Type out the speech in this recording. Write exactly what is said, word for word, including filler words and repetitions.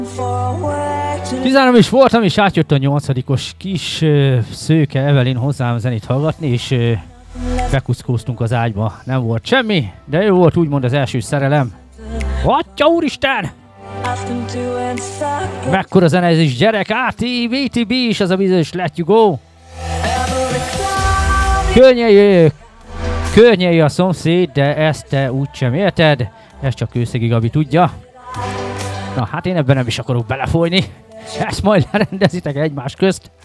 tizenhárom is voltam, és átjött a nyolcadikos kis uh, szőke Evelyn hozzám zenét hallgatni, és uh, bekuckóztunk az ágyba. Nem volt semmi, de jó volt úgymond az első szerelem. Atya úristen! Mekkora zene ez is, gyerek! á té, vé té bé is az a bizonyos Let You Go! Környei, környei a szomszéd, de ezt te úgysem érted. Ezt csak Kőszegi Gabi tudja. Na hát én ebben nem is akarok belefolyni. Ezt majd lerendezitek egymás közt.